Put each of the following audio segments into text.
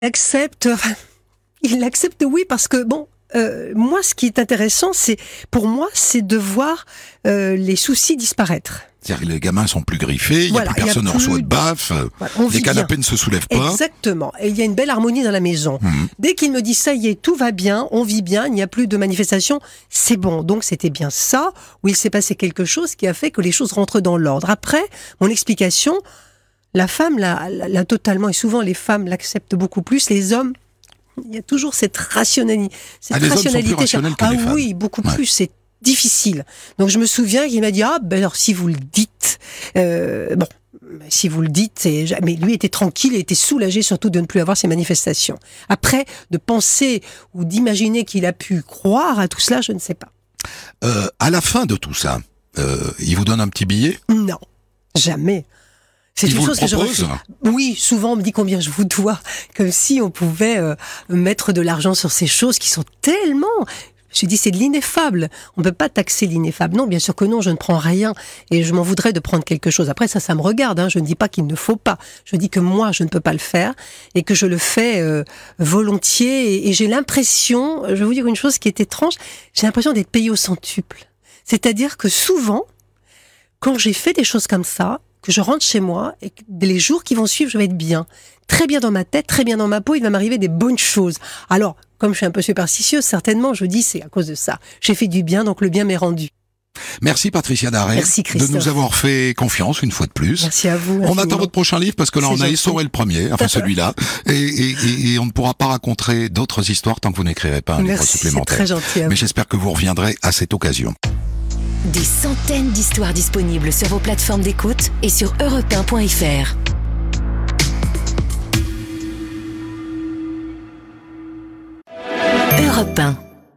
Il l'accepte, oui, parce que moi, ce qui est intéressant, pour moi, c'est de voir les soucis disparaître. C'est-à-dire que les gamins sont plus griffés, il n'y a plus personne ne reçoit de baffe, les canapés ne se soulèvent pas. Exactement. Et il y a une belle harmonie dans la maison. Dès qu'il me dit ça y est, tout va bien, on vit bien, il n'y a plus de manifestation, c'est bon. Donc c'était bien ça, où il s'est passé quelque chose qui a fait que les choses rentrent dans l'ordre. Après, mon explication, la femme l'a totalement, et souvent les femmes l'acceptent beaucoup plus, les hommes, il y a toujours cette rationalité. Les hommes sont plus rationnels que les femmes. Oui, beaucoup plus, c'est difficile. Donc je me souviens qu'il m'a dit alors si vous le dites, si vous le dites, mais lui était tranquille et était soulagé surtout de ne plus avoir ces manifestations. Après, de penser ou d'imaginer qu'il a pu croire à tout cela, je ne sais pas. À la fin de tout ça, il vous donne un petit billet ? Non, jamais. C'est une chose que je refuse. Oui, souvent on me dit combien je vous dois, comme si on pouvait mettre de l'argent sur ces choses qui sont tellement... Je dis c'est de l'ineffable. On ne peut pas taxer l'ineffable. Non, bien sûr que non, je ne prends rien et je m'en voudrais de prendre quelque chose. Après ça me regarde. Je ne dis pas qu'il ne faut pas. Je dis que moi, je ne peux pas le faire et que je le fais volontiers. Et j'ai l'impression, je vais vous dire une chose qui est étrange, j'ai l'impression d'être payée au centuple. C'est-à-dire que souvent, quand j'ai fait des choses comme ça, que je rentre chez moi et que les jours qui vont suivre, je vais être bien. Très bien dans ma tête, très bien dans ma peau, il va m'arriver des bonnes choses. Alors, comme je suis un peu superstitieuse, certainement, je dis c'est à cause de ça. J'ai fait du bien, donc le bien m'est rendu. Merci Patricia Darey de nous avoir fait confiance une fois de plus. Merci à vous. On attend votre prochain livre parce que là on a essoré le premier, enfin celui-là, et on ne pourra pas raconter d'autres histoires tant que vous n'écrirez pas un livre supplémentaire. C'est très gentil. Mais j'espère que vous reviendrez à cette occasion. Des centaines d'histoires disponibles sur vos plateformes d'écoute et sur europe1.fr. Europe 1.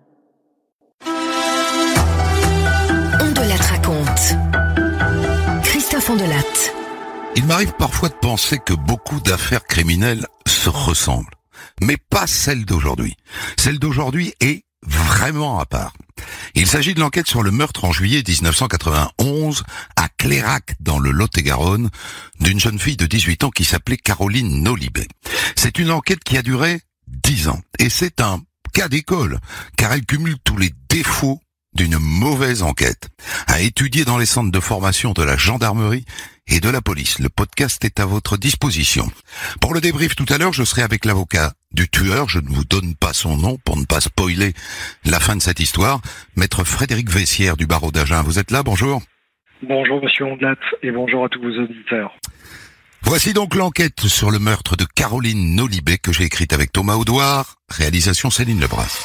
Ondelat raconte. Christophe Ondelat. Il m'arrive parfois de penser que beaucoup d'affaires criminelles se ressemblent. Mais pas celle d'aujourd'hui. Celle d'aujourd'hui est vraiment à part. Il s'agit de l'enquête sur le meurtre en juillet 1991 à Clairac dans le Lot-et-Garonne d'une jeune fille de 18 ans qui s'appelait Caroline Nolibet. C'est une enquête qui a duré 10 ans et c'est un cas d'école car elle cumule tous les défauts d'une mauvaise enquête. À étudier dans les centres de formation de la gendarmerie et de la police. Le podcast est à votre disposition. Pour le débrief tout à l'heure, je serai avec l'avocat du tueur. Je ne vous donne pas son nom pour ne pas spoiler la fin de cette histoire. Maître Frédéric Vessière du barreau d'Agen. Vous êtes là, bonjour. Bonjour Monsieur Ondelat et bonjour à tous vos auditeurs. Voici donc l'enquête sur le meurtre de Caroline Nolibet que j'ai écrite avec Thomas Audouard. Réalisation Céline Lebras.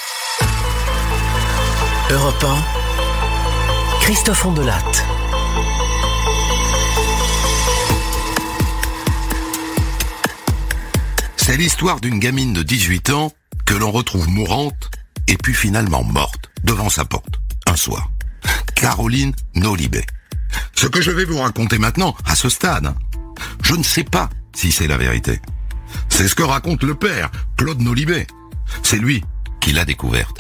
Europe 1, Christophe Ondelat. C'est l'histoire d'une gamine de 18 ans que l'on retrouve mourante et puis finalement morte devant sa porte, un soir. Caroline Nolibet. Ce que je vais vous raconter maintenant, à ce stade, je ne sais pas si c'est la vérité. C'est ce que raconte le père, Claude Nolibet. C'est lui qui l'a découverte.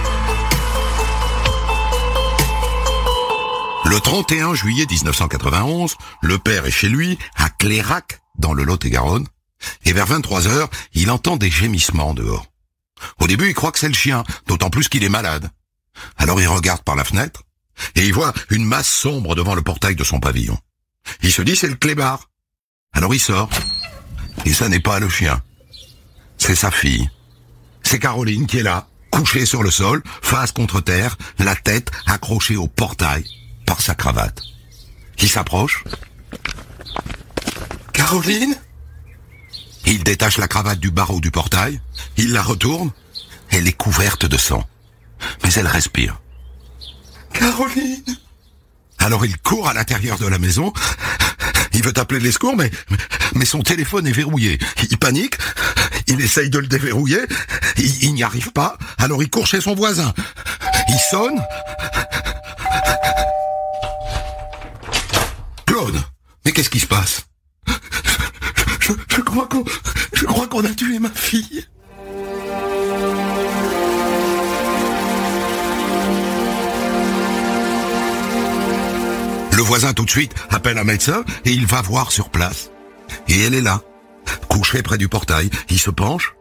Le 31 juillet 1991, le père est chez lui, à Clairac, dans le Lot-et-Garonne, et vers 23h, il entend des gémissements dehors. Au début, il croit que c'est le chien, d'autant plus qu'il est malade. Alors il regarde par la fenêtre, et il voit une masse sombre devant le portail de son pavillon. Il se dit c'est le clébard. Alors il sort, et ça n'est pas le chien. C'est sa fille. C'est Caroline qui est là, couchée sur le sol, face contre terre, la tête accrochée au portail par sa cravate. Il s'approche. Caroline ? Il détache la cravate du barreau du portail, il la retourne, elle est couverte de sang. Mais elle respire. Caroline ? Alors il court à l'intérieur de la maison, il veut appeler les secours, mais son téléphone est verrouillé. Il panique, il essaye de le déverrouiller, il n'y arrive pas, alors il court chez son voisin. Il sonne. Claude, mais qu'est-ce qui se passe ? Je crois qu'on a tué ma fille. Le voisin tout de suite appelle un médecin et il va voir sur place. Et elle est là, couchée près du portail. Il se penche,